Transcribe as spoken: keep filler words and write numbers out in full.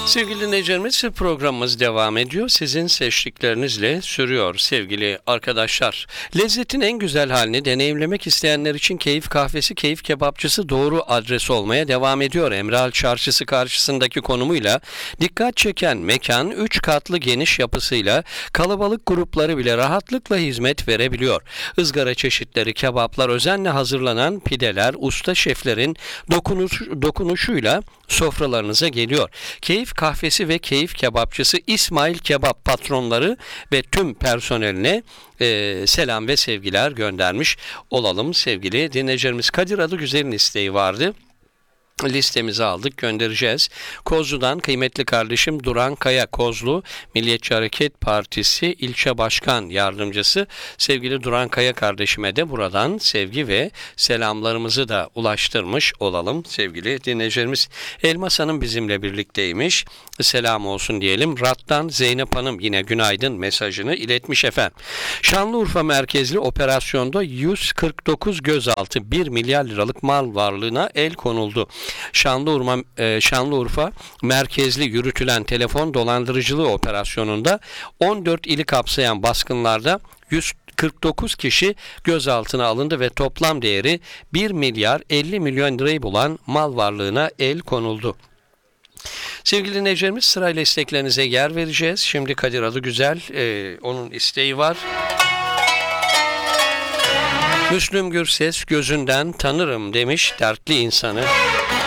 Sevgili dinleyicilerimiz, programımız devam ediyor. Sizin seçtiklerinizle sürüyor sevgili arkadaşlar. Lezzetin en güzel halini deneyimlemek isteyenler için Keyif Kahvesi, Keyif Kebapçısı doğru adres olmaya devam ediyor. Emral Çarşısı karşısındaki konumuyla dikkat çeken mekan üç katlı geniş yapısıyla kalabalık grupları bile rahatlıkla hizmet verebiliyor. Izgara çeşitleri, kebaplar, özenle hazırlanan pideler usta şeflerin dokunuş, dokunuşuyla sofralarınıza geliyor. Keyif Kahvesi ve Keyif Kebapçısı İsmail Kebap patronları ve tüm personeline e, selam ve sevgiler göndermiş olalım sevgili dinleyicilerimiz. Kadir Adıgüzel'in isteği vardı. Listemizi aldık, göndereceğiz. Kozlu'dan kıymetli kardeşim Duran Kaya, Kozlu Milliyetçi Hareket Partisi İlçe Başkan Yardımcısı sevgili Duran Kaya kardeşime de buradan sevgi ve selamlarımızı da ulaştırmış olalım sevgili dinleyicilerimiz. Elmas Hanım bizimle birlikteymiş. Selam olsun diyelim. Rat'tan Zeynep Hanım yine günaydın mesajını iletmiş efendim. Şanlıurfa merkezli operasyonda yüz kırk dokuz gözaltı, bir milyar liralık mal varlığına el konuldu. Şanlıurfa, e, Şanlıurfa merkezli yürütülen telefon dolandırıcılığı operasyonunda on dört ili kapsayan baskınlarda yüz kırk dokuz kişi gözaltına alındı ve toplam değeri bir milyar elli milyon lirayı bulan mal varlığına el konuldu. Sevgili dinleyicilerimiz, sırayla isteklerinize yer vereceğiz. Şimdi Kadir Adıgüzel, e, onun isteği var. Müslüm Gürses gözünden tanırım demiş dertli insanı.